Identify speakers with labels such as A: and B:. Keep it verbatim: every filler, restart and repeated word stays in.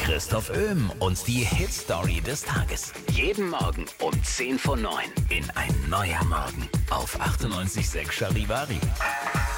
A: Christoph Öhm und die Hit-Story des Tages. Jeden Morgen um zehn vor neun in Ein neuer Morgen auf achtundneunzig Komma sechs Charivari.